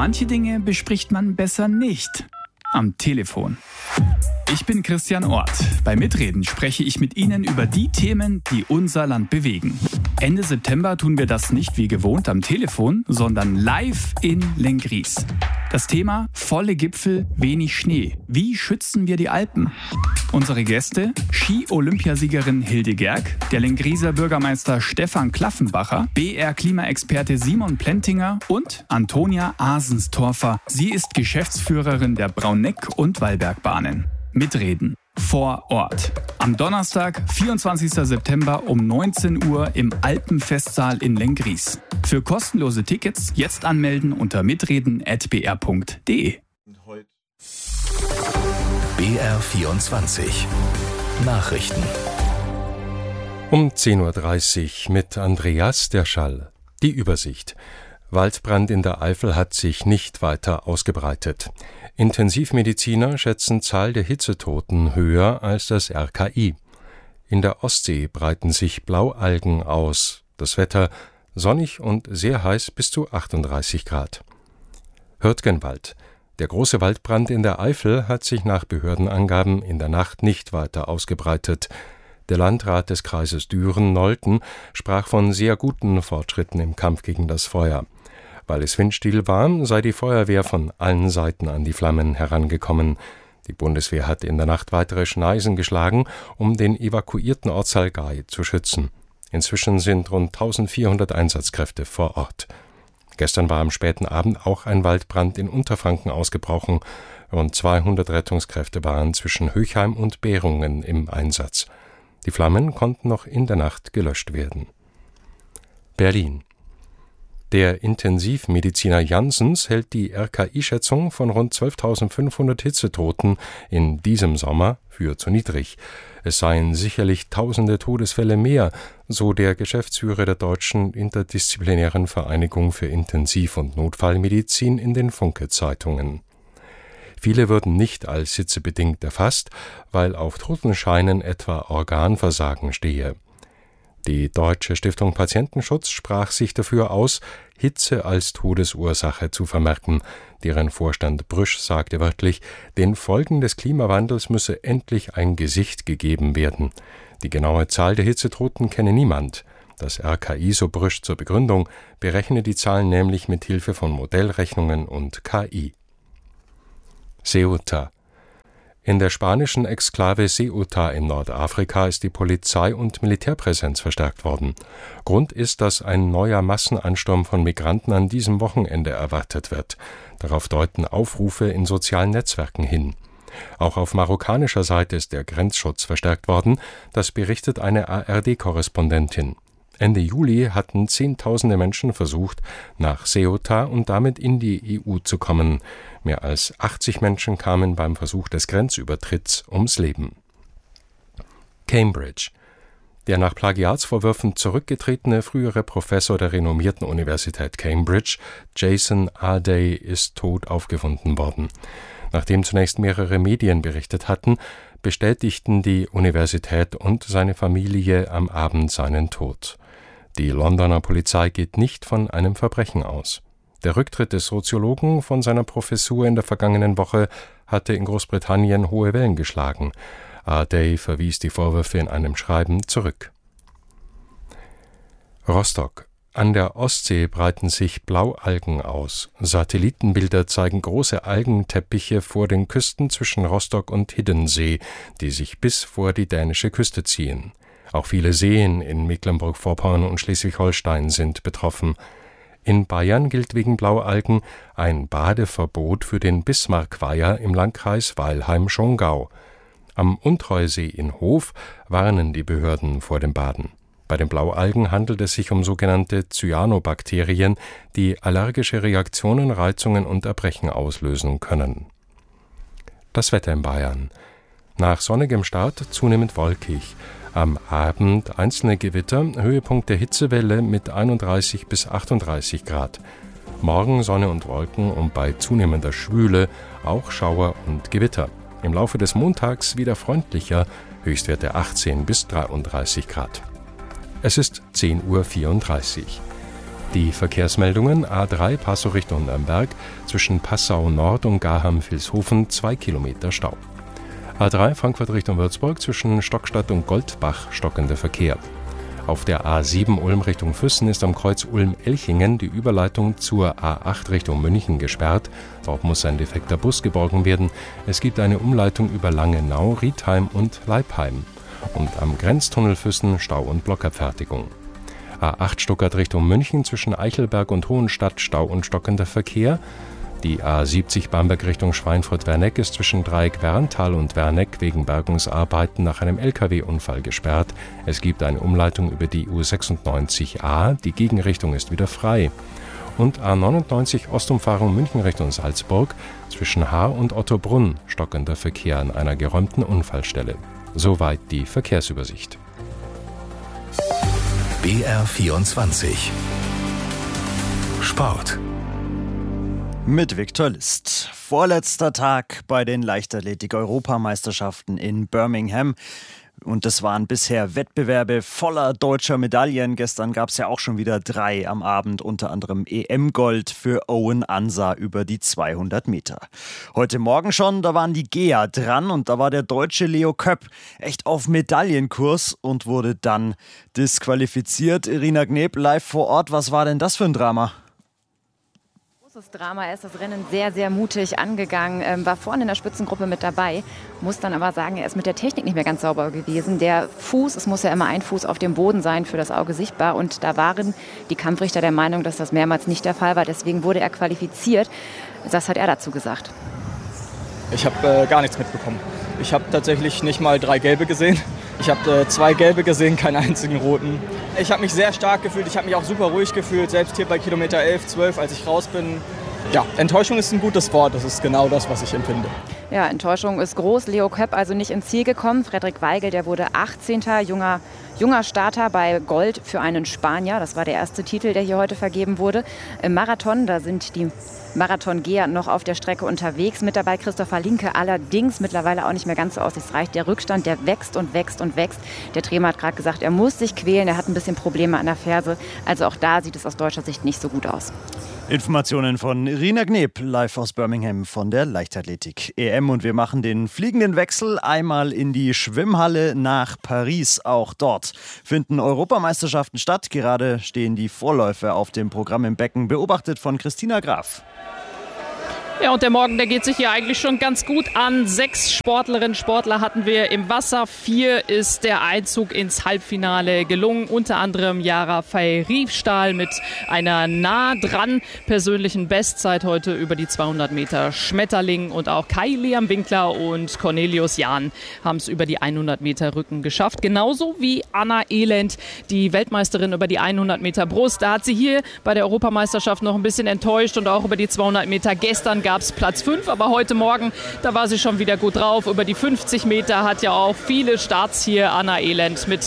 Manche Dinge bespricht man besser nicht am Telefon. Ich bin Christian Orth. Bei Mitreden spreche ich mit Ihnen über die Themen, die unser Land bewegen. Ende September tun wir das nicht wie gewohnt am Telefon, sondern live in Lenggries. Das Thema: volle Gipfel, wenig Schnee. Wie schützen wir die Alpen? Unsere Gäste: Ski-Olympiasiegerin Hilde Gerg, der Lengrieser Bürgermeister Stefan Klaffenbacher, BR-Klimaexperte Simon Plentinger und Antonia Asenstorfer. Sie ist Geschäftsführerin der Brauneck- und Wallbergbahnen. Mitreden vor Ort. Am Donnerstag, 24. September um 19 Uhr im Alpenfestsaal in Lenggries. Für kostenlose Tickets jetzt anmelden unter mitreden@br.de. BR24 Nachrichten. Um 10.30 Uhr mit Andreas Derschall. Die Übersicht. Waldbrand in der Eifel hat sich nicht weiter ausgebreitet. Intensivmediziner schätzen Zahl der Hitzetoten höher als das RKI. In der Ostsee breiten sich Blaualgen aus. Das Wetter sonnig und sehr heiß bis zu 38 Grad. Hürtgenwald. Der große Waldbrand in der Eifel hat sich nach Behördenangaben in der Nacht nicht weiter ausgebreitet. Der Landrat des Kreises Düren-Nolten sprach von sehr guten Fortschritten im Kampf gegen das Feuer. Weil es windstill war, sei die Feuerwehr von allen Seiten an die Flammen herangekommen. Die Bundeswehr hat in der Nacht weitere Schneisen geschlagen, um den evakuierten Ortsteil Gay zu schützen. Inzwischen sind rund 1400 Einsatzkräfte vor Ort. Gestern war am späten Abend auch ein Waldbrand in Unterfranken ausgebrochen. Rund 200 Rettungskräfte waren zwischen Höchheim und Behrungen im Einsatz. Die Flammen konnten noch in der Nacht gelöscht werden. Berlin. Der Intensivmediziner Janssens hält die RKI-Schätzung von rund 12.500 Hitzetoten in diesem Sommer für zu niedrig. Es seien sicherlich tausende Todesfälle mehr, so der Geschäftsführer der Deutschen Interdisziplinären Vereinigung für Intensiv- und Notfallmedizin in den Funke-Zeitungen. Viele würden nicht als hitzebedingt erfasst, weil auf Totenscheinen etwa Organversagen stehe. Die Deutsche Stiftung Patientenschutz sprach sich dafür aus, Hitze als Todesursache zu vermerken. Deren Vorstand Brüsch sagte wörtlich, den Folgen des Klimawandels müsse endlich ein Gesicht gegeben werden. Die genaue Zahl der Hitzetoten kenne niemand. Das RKI, so Brüsch zur Begründung, berechne die Zahlen nämlich mit Hilfe von Modellrechnungen und KI. Ceuta. In der spanischen Exklave Ceuta in Nordafrika ist die Polizei- und Militärpräsenz verstärkt worden. Grund ist, dass ein neuer Massenansturm von Migranten an diesem Wochenende erwartet wird. Darauf deuten Aufrufe in sozialen Netzwerken hin. Auch auf marokkanischer Seite ist der Grenzschutz verstärkt worden, das berichtet eine ARD-Korrespondentin. Ende Juli hatten Zehntausende Menschen versucht, nach Ceuta und damit in die EU zu kommen. Mehr als 80 Menschen kamen beim Versuch des Grenzübertritts ums Leben. Cambridge. Der nach Plagiatsvorwürfen zurückgetretene frühere Professor der renommierten Universität Cambridge, Jason Arday, ist tot aufgefunden worden. Nachdem zunächst mehrere Medien berichtet hatten, bestätigten die Universität und seine Familie am Abend seinen Tod. Die Londoner Polizei geht nicht von einem Verbrechen aus. Der Rücktritt des Soziologen von seiner Professur in der vergangenen Woche hatte in Großbritannien hohe Wellen geschlagen. Arday verwies die Vorwürfe in einem Schreiben zurück. Rostock. An der Ostsee breiten sich Blaualgen aus. Satellitenbilder zeigen große Algenteppiche vor den Küsten zwischen Rostock und Hiddensee, die sich bis vor die dänische Küste ziehen. Auch viele Seen in Mecklenburg-Vorpommern und Schleswig-Holstein sind betroffen. In Bayern gilt wegen Blaualgen ein Badeverbot für den Bismarckweiher im Landkreis Weilheim-Schongau. Am Untreusee in Hof warnen die Behörden vor dem Baden. Bei den Blaualgen handelt es sich um sogenannte Cyanobakterien, die allergische Reaktionen, Reizungen und Erbrechen auslösen können. Das Wetter in Bayern. Nach sonnigem Start zunehmend wolkig. Am Abend einzelne Gewitter, Höhepunkt der Hitzewelle mit 31 bis 38 Grad. Morgen Sonne und Wolken und bei zunehmender Schwüle auch Schauer und Gewitter. Im Laufe des Montags wieder freundlicher, Höchstwerte 18 bis 33 Grad. Es ist 10.34 Uhr. Die Verkehrsmeldungen: A3 Passau Richtung Nürnberg, zwischen Passau Nord und Gaham-Vilshofen 2 Kilometer Stau. A3 Frankfurt Richtung Würzburg, zwischen Stockstadt und Goldbach stockender Verkehr. Auf der A7 Ulm Richtung Füssen ist am Kreuz Ulm-Elchingen die Überleitung zur A8 Richtung München gesperrt. Dort muss ein defekter Bus geborgen werden. Es gibt eine Umleitung über Langenau, Riedheim und Leipheim. Und am Grenztunnel Füssen Stau und Blockabfertigung. A8 Stuttgart Richtung München, zwischen Eichelberg und Hohenstadt Stau und stockender Verkehr. Die A70 Bamberg Richtung Schweinfurt-Werneck ist zwischen Dreieck-Werntal und Werneck wegen Bergungsarbeiten nach einem Lkw-Unfall gesperrt. Es gibt eine Umleitung über die U96a, die Gegenrichtung ist wieder frei. Und A99 Ostumfahrung München Richtung Salzburg, zwischen Haar und Ottobrunn stockender Verkehr an einer geräumten Unfallstelle. Soweit die Verkehrsübersicht. BR24 Sport mit Viktor List. Vorletzter Tag bei den Leichtathletik-Europameisterschaften in Birmingham. Und das waren bisher Wettbewerbe voller deutscher Medaillen. Gestern gab es ja auch schon wieder 3 am Abend, unter anderem EM-Gold für Owen Ansa über die 200 Meter. Heute Morgen schon, da waren die Geher dran und da war der deutsche Leo Köpp echt auf Medaillenkurs und wurde dann disqualifiziert. Irina Gneb live vor Ort, was war denn das für ein Drama? Das Drama, er ist das Rennen sehr, sehr mutig angegangen, war vorne in der Spitzengruppe mit dabei, muss dann aber sagen, er ist mit der Technik nicht mehr ganz sauber gewesen. Der Fuß, es muss ja immer ein Fuß auf dem Boden sein, für das Auge sichtbar, und da waren die Kampfrichter der Meinung, dass das mehrmals nicht der Fall war, deswegen wurde er qualifiziert. Das hat er dazu gesagt. Ich habe gar nichts mitbekommen. Ich habe tatsächlich nicht mal 3 Gelbe gesehen. Ich habe 2 Gelbe gesehen, keinen einzigen roten. Ich habe mich sehr stark gefühlt, ich habe mich auch super ruhig gefühlt, selbst hier bei Kilometer 11, 12, als ich raus bin. Ja, Enttäuschung ist ein gutes Wort, das ist genau das, was ich empfinde. Ja, Enttäuschung ist groß. Leo Köpp also nicht ins Ziel gekommen. Frederik Weigel, der wurde 18. Junger Starter bei Gold für einen Spanier. Das war der erste Titel, der hier heute vergeben wurde. Im Marathon, da sind die Marathon-Geher noch auf der Strecke unterwegs. Mit dabei Christopher Linke, allerdings mittlerweile auch nicht mehr ganz so aussichtsreich. Der Rückstand, der wächst und wächst und wächst. Der Trainer hat gerade gesagt, er muss sich quälen, er hat ein bisschen Probleme an der Ferse. Also auch da sieht es aus deutscher Sicht nicht so gut aus. Informationen von Irina Gneb, live aus Birmingham von der Leichtathletik-EM. Und wir machen den fliegenden Wechsel einmal in die Schwimmhalle nach Paris. Auch dort finden Europameisterschaften statt. Gerade stehen die Vorläufe auf dem Programm im Becken, beobachtet von Christina Graf. Ja, und der Morgen, der geht sich hier eigentlich schon ganz gut an. 6 Sportlerinnen und Sportler hatten wir im Wasser. 4 ist der Einzug ins Halbfinale gelungen. Unter anderem Yara Faye-Riefstahl mit einer nah dran persönlichen Bestzeit heute über die 200 Meter Schmetterling. Und auch Kai-Liam Winkler und Cornelius Jahn haben es über die 100 Meter Rücken geschafft. Genauso wie Anna Elend, die Weltmeisterin über die 100 Meter Brust. Da hat sie hier bei der Europameisterschaft noch ein bisschen enttäuscht und auch über die 200 Meter. Gestern gab es Platz 5, aber heute Morgen, da war sie schon wieder gut drauf. Über die 50 Meter hat ja auch viele Starts hier Anna Elend mit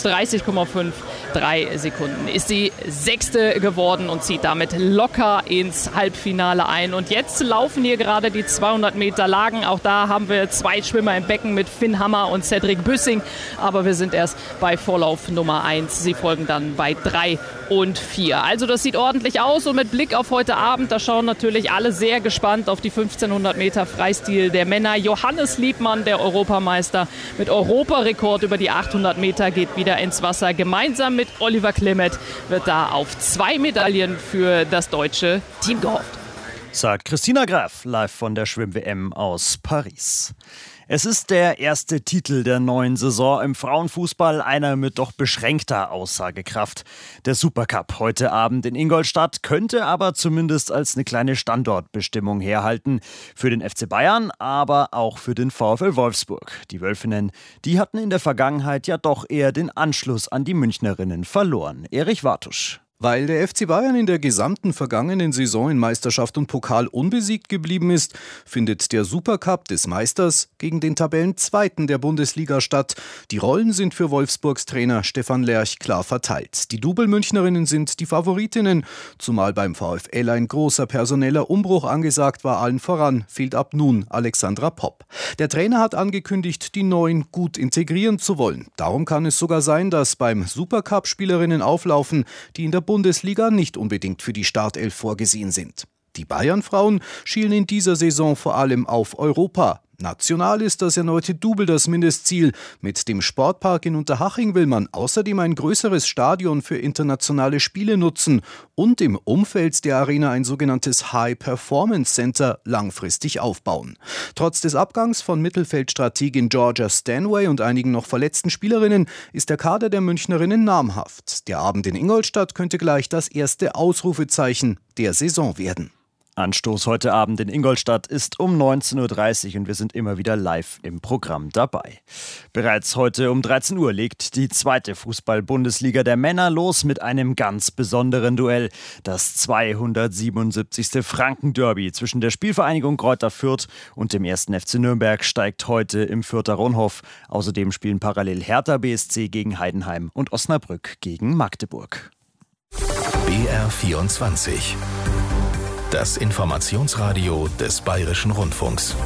30,53 Sekunden. Ist sie 6. geworden und zieht damit locker ins Halbfinale ein. Und jetzt laufen hier gerade die 200 Meter Lagen. Auch da haben wir 2 Schwimmer im Becken mit Finn Hammer und Cedric Büssing. Aber wir sind erst bei Vorlauf Nummer 1. Sie folgen dann bei 3 und 4. Also das sieht ordentlich aus. Und mit Blick auf heute Abend, da schauen natürlich alle sehr gespannt auf die 1500 Meter Freistil der Männer. Johannes Liebmann, der Europameister mit Europarekord über die 800 Meter, geht wieder ins Wasser. Gemeinsam mit Oliver Klimet wird da auf 2 Medaillen für das deutsche Team gehofft. Sagt Christina Graf, live von der Schwimm-WM aus Paris. Es ist der erste Titel der neuen Saison im Frauenfußball, einer mit doch beschränkter Aussagekraft. Der Supercup heute Abend in Ingolstadt könnte aber zumindest als eine kleine Standortbestimmung herhalten. Für den FC Bayern, aber auch für den VfL Wolfsburg. Die Wölfinnen, die hatten in der Vergangenheit ja doch eher den Anschluss an die Münchnerinnen verloren. Erich Wartusch. Weil der FC Bayern in der gesamten vergangenen Saison in Meisterschaft und Pokal unbesiegt geblieben ist, findet der Supercup des Meisters gegen den Tabellenzweiten der Bundesliga statt. Die Rollen sind für Wolfsburgs Trainer Stefan Lerch klar verteilt. Die Double-Münchnerinnen sind die Favoritinnen, zumal beim VfL ein großer personeller Umbruch angesagt war. Allen voran fehlt ab nun Alexandra Popp. Der Trainer hat angekündigt, die Neuen gut integrieren zu wollen. Darum kann es sogar sein, dass beim Supercup Spielerinnen auflaufen, die in der Bundesliga nicht unbedingt für die Startelf vorgesehen sind. Die Bayern-Frauen schielen in dieser Saison vor allem auf Europa. National ist das erneute Double das Mindestziel. Mit dem Sportpark in Unterhaching will man außerdem ein größeres Stadion für internationale Spiele nutzen und im Umfeld der Arena ein sogenanntes High-Performance-Center langfristig aufbauen. Trotz des Abgangs von Mittelfeldstrategin Georgia Stanway und einigen noch verletzten Spielerinnen ist der Kader der Münchnerinnen namhaft. Der Abend in Ingolstadt könnte gleich das erste Ausrufezeichen der Saison werden. Anstoß heute Abend in Ingolstadt ist um 19.30 Uhr und wir sind immer wieder live im Programm dabei. Bereits heute um 13 Uhr legt die zweite Fußball-Bundesliga der Männer los mit einem ganz besonderen Duell. Das 277. Franken-Derby zwischen der Spielvereinigung Greuther Fürth und dem 1. FC Nürnberg steigt heute im Fürther Ronhof. Außerdem spielen parallel Hertha BSC gegen Heidenheim und Osnabrück gegen Magdeburg. BR24. Das Informationsradio des Bayerischen Rundfunks.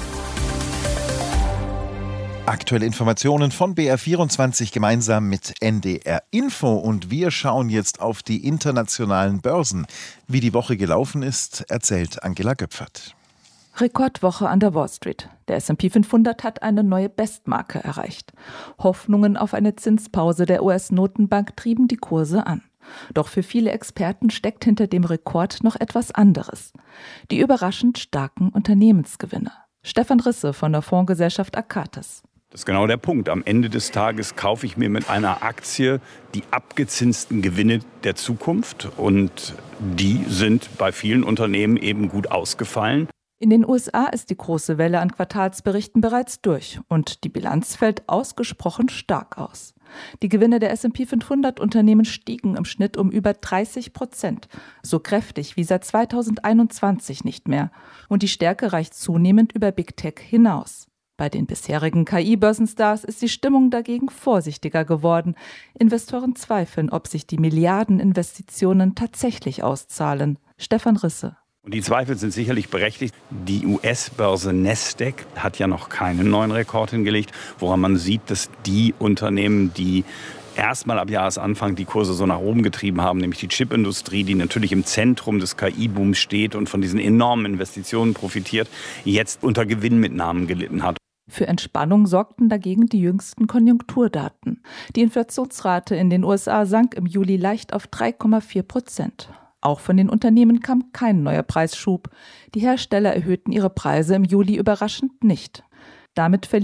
Aktuelle Informationen von BR24 gemeinsam mit NDR Info. Und wir schauen jetzt auf die internationalen Börsen. Wie die Woche gelaufen ist, erzählt Angela Göpfert. Rekordwoche an der Wall Street. Der S&P 500 hat eine neue Bestmarke erreicht. Hoffnungen auf eine Zinspause der US-Notenbank trieben die Kurse an. Doch für viele Experten steckt hinter dem Rekord noch etwas anderes. Die überraschend starken Unternehmensgewinne. Stefan Risse von der Fondsgesellschaft Akatis. Das ist genau der Punkt. Am Ende des Tages kaufe ich mir mit einer Aktie die abgezinsten Gewinne der Zukunft. Und die sind bei vielen Unternehmen eben gut ausgefallen. In den USA ist die große Welle an Quartalsberichten bereits durch und die Bilanz fällt ausgesprochen stark aus. Die Gewinne der S&P 500 Unternehmen stiegen im Schnitt um über 30%, so kräftig wie seit 2021 nicht mehr. Und die Stärke reicht zunehmend über Big Tech hinaus. Bei den bisherigen KI-Börsenstars ist die Stimmung dagegen vorsichtiger geworden. Investoren zweifeln, ob sich die Milliardeninvestitionen tatsächlich auszahlen. Stefan Risse. Und die Zweifel sind sicherlich berechtigt. Die US-Börse Nasdaq hat ja noch keinen neuen Rekord hingelegt, woran man sieht, dass die Unternehmen, die erstmal ab Jahresanfang die Kurse so nach oben getrieben haben, nämlich die Chipindustrie, die natürlich im Zentrum des KI-Booms steht und von diesen enormen Investitionen profitiert, jetzt unter Gewinnmitnahmen gelitten hat. Für Entspannung sorgten dagegen die jüngsten Konjunkturdaten. Die Inflationsrate in den USA sank im Juli leicht auf 3,4%. Auch von den Unternehmen kam kein neuer Preisschub. Die Hersteller erhöhten ihre Preise im Juli überraschend nicht. Damit